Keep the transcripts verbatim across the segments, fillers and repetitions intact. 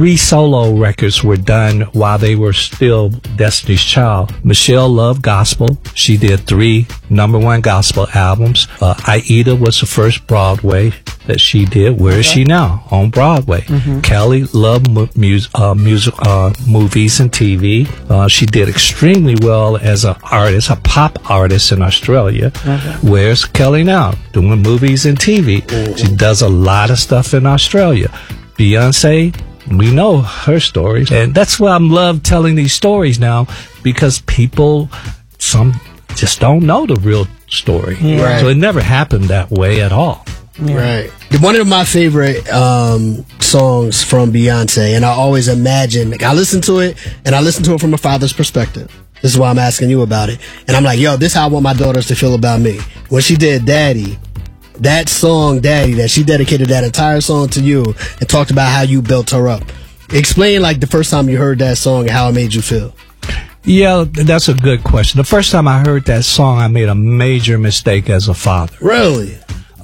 three solo records were done while they were still Destiny's Child. Michelle loved gospel. She did three number one gospel albums. Uh, Aida was the first Broadway that she did. Where is she now? On Broadway. Mm-hmm. Kelly loved mu- mus- uh, music, uh, movies and T V. Uh, she did extremely well as an artist, a pop artist in Australia. Okay. Where's Kelly now? Doing movies and T V. Mm-hmm. She does a lot of stuff in Australia. Beyonce, we know her stories. And that's why I love telling these stories now, because people, some just don't know the real story. Yeah. Right. So it never happened that way at all. Yeah. Right. One of my favorite um, songs from Beyonce, and I always imagine, like, I listen to it, and I listen to it from a father's perspective. This is why I'm asking you about it. And I'm like, yo, this is how I want my daughters to feel about me. When she did Daddy, that song, Daddy, that she dedicated that entire song to you and talked about how you built her up. Explain, like, the first time you heard that song and how it made you feel. Yeah, that's a good question. The first time I heard that song, I made a major mistake as a father. Really?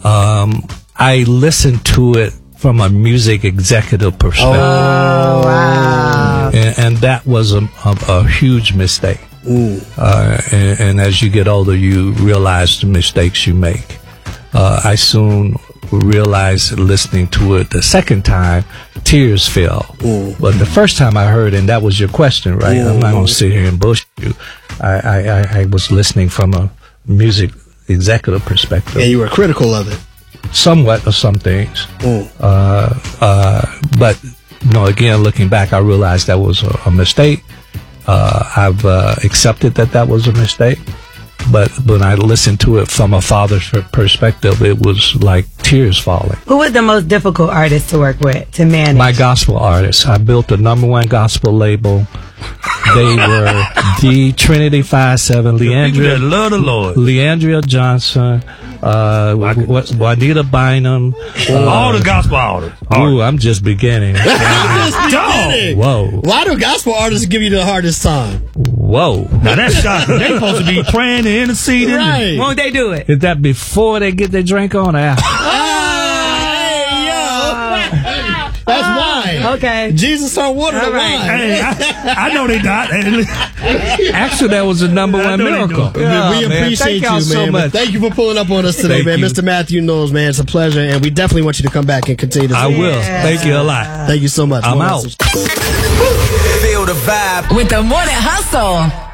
Um, I listened to it from a music executive perspective. Oh, wow. And, and that was a, a, a huge mistake. Mm. Uh, and, and as you get older, you realize the mistakes you make. Uh, I soon realized, listening to it the second time, tears fell. Mm. But the first time I heard, and that was your question, right? Mm. I'm not going to sit here and bullshit you. I, I, I was listening from a music executive perspective. And you were critical of it. Somewhat of some things. Mm. Uh, uh, but, you know, again, looking back, I realized that was a, a mistake. Uh, I've uh, accepted that that was a mistake. But when I listened to it from a father's perspective, it was like tears falling. Who was the most difficult artist to work with, to manage? My gospel artists. I built the number one gospel label. They were the Trinity five seven, Leandria, love the Lord. Leandria Johnson, uh, Juanita Bynum. Uh, all the gospel artists. Ooh, I'm just beginning. I'm just beginning. Whoa. Why do gospel artists give you the hardest time? Whoa. Now that's gospel. They supposed to be praying and interceding. Right. Won't they do it? Is that before they get their drink on or after? That's wine. Okay. Jesus turned water to right. wine. Hey, I, I know they not. Actually, that was the number one miracle. Yeah, we man. appreciate Thank y'all you, so man. much. Thank you for pulling up on us today, Thank man. you. Mister Matthew Knowles, man. It's a pleasure, and we definitely want you to come back and continue to I will. Yeah. Thank you a lot. Thank you so much. I'm More out. message. Feel the vibe with the Morning Hustle.